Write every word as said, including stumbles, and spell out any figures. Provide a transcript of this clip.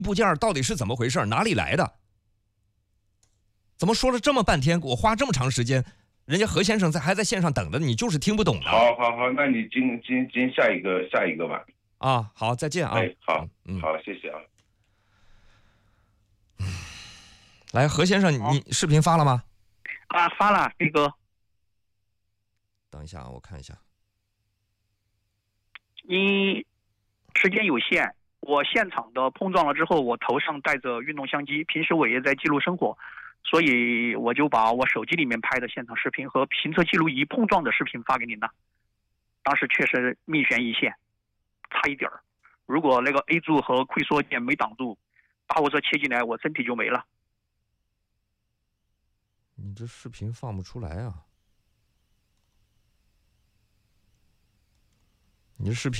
部件到底是怎么回事，哪里来的？怎么说了这么半天，我花这么长时间，人家何先生在还在线上等着，你就是听不懂的。 好好好，那你今今今下一个下一个吧。 啊，好，再见啊。 哎，好， 嗯， 好，谢谢啊。 来，何先生，你视频发了吗？ 啊，发了，飞哥。 等一下啊，我看一下。 因时间有限，我现场的碰撞了之后，我头上带着运动相机，平时我也在记录生活，所以我就把我手机里面拍的现场视频和行车记录仪碰撞的视频发给您了。当时确实命悬一线，差一点儿，如果那个 A 柱和溃缩件没挡住，大货车切进来，我身体就没了。 你这视频放不出来啊！你这视频。